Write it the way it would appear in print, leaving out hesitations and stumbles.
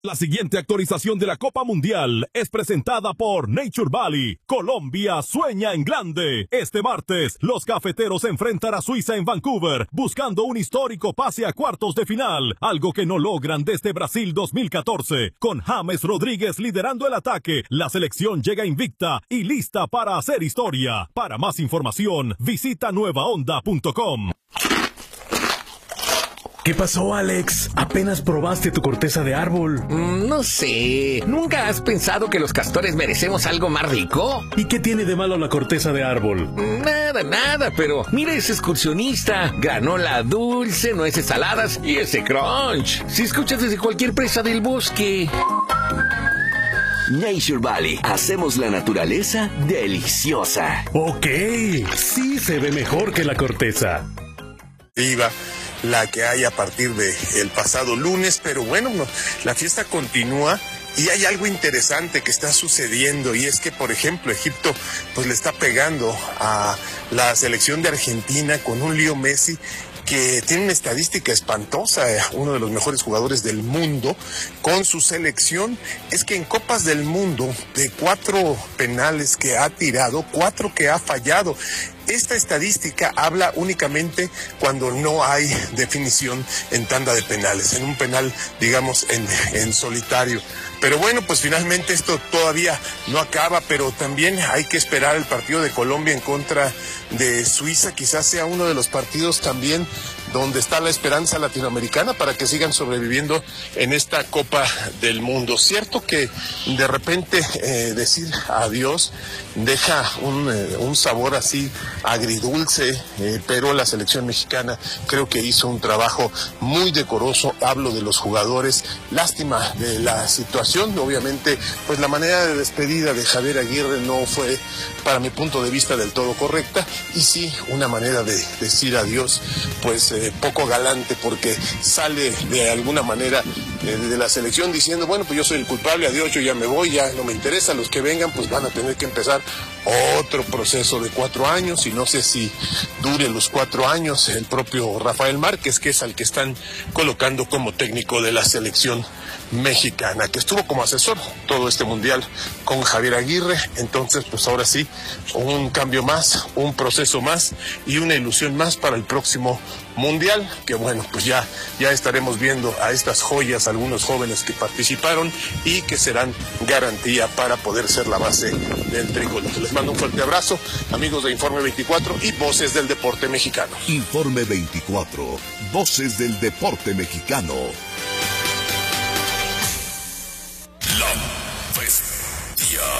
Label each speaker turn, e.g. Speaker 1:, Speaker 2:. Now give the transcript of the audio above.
Speaker 1: La siguiente actualización de la Copa Mundial es presentada por Nature Valley. Colombia sueña en grande. Este martes, los cafeteros se enfrentan a Suiza en Vancouver, buscando un histórico pase a cuartos de final, algo que no logran desde Brasil 2014. Con James Rodríguez liderando el ataque, la selección llega invicta y lista para hacer historia. Para más información, visita nuevaonda.com.
Speaker 2: ¿Qué pasó, Alex? ¿Apenas probaste tu corteza de árbol?
Speaker 3: No sé. ¿Nunca has pensado que los castores merecemos algo más rico?
Speaker 2: ¿Y qué tiene de malo la corteza de árbol?
Speaker 3: Nada, pero mira ese excursionista. Granola dulce, nueces saladas y ese crunch. Si escuchas desde cualquier presa del bosque.
Speaker 4: Nature Valley. Hacemos la naturaleza deliciosa.
Speaker 2: Ok, sí se ve mejor que la corteza.
Speaker 5: La que hay a partir del pasado lunes, pero bueno, la fiesta continúa y hay algo interesante que está sucediendo, y es que, por ejemplo, Egipto pues le está pegando a la selección de Argentina con un Leo Messi que tiene una estadística espantosa, uno de los mejores jugadores del mundo con su selección. Es que en Copas del Mundo, de 4 penales que ha tirado, 4 que ha fallado. Esta estadística habla únicamente cuando no hay definición en tanda de penales, en un penal, digamos, en solitario. Pero bueno, pues finalmente esto todavía no acaba, pero también hay que esperar el partido de Colombia en contra de Suiza. Quizás sea uno de los partidos también donde está la esperanza latinoamericana para que sigan sobreviviendo en esta Copa del Mundo. Cierto que de repente decir adiós deja un sabor así agridulce, pero la selección mexicana creo que hizo un trabajo muy decoroso. Hablo de los jugadores, lástima de la situación. Obviamente, pues la manera de despedida de Javier Aguirre no fue, para mi punto de vista, del todo correcta, y sí una manera de decir adiós, pues poco galante, porque sale de alguna manera de la selección diciendo, bueno, pues yo soy el culpable, adiós, yo ya me voy, ya no me interesa, los que vengan pues van a tener que empezar otro proceso de 4 años, y no sé si dure los 4 años el propio Rafael Márquez, que es al que están colocando como técnico de la selección mexicana, que estuvo como asesor todo este mundial con Javier Aguirre. Entonces, pues ahora sí, un cambio más, un proceso más y una ilusión más para el próximo mundial, que bueno, pues ya estaremos viendo a estas joyas, algunos jóvenes que participaron y que serán garantía para poder ser la base del tricolor. Les mando un fuerte abrazo, amigos de Informe 24 y Voces del Deporte Mexicano.
Speaker 6: Informe 24, Voces del Deporte Mexicano.